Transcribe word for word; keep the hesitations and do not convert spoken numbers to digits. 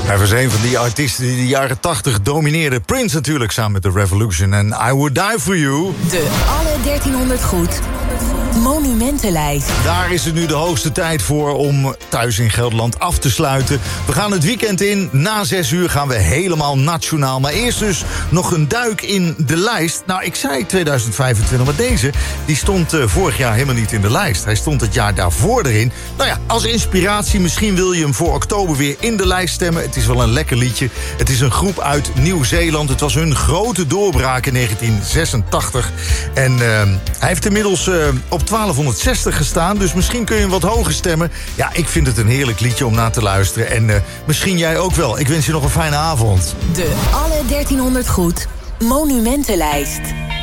Hij was een van die artiesten die de jaren tachtig domineerde. Prince natuurlijk, samen met The Revolution en I Would Die For You. De alle dertienhonderd goed monumentenlijst. Daar is het nu de hoogste tijd voor om Thuis in Gelderland af te sluiten. We gaan het weekend in. Na zes uur gaan we helemaal nationaal. Maar eerst dus nog een duik in de lijst. Nou, ik zei tweeduizend vijfentwintig, maar deze die stond uh, vorig jaar helemaal niet in de lijst. Hij stond het jaar daarvoor erin. Nou ja, als inspiratie, misschien wil je hem voor oktober weer in de lijst stemmen. Het is wel een lekker liedje. Het is een groep uit Nieuw-Zeeland. Het was hun grote doorbraak in negentien zesentachtig. En uh, hij heeft inmiddels uh, op twaalfhonderdzestig gestaan. Dus misschien kun je hem wat hoger stemmen. Ja, ik vind het een heerlijk liedje om naar te luisteren. En uh, misschien jij ook wel. Ik wens je nog een fijne avond. De alle dertienhonderd goed monumentenlijst.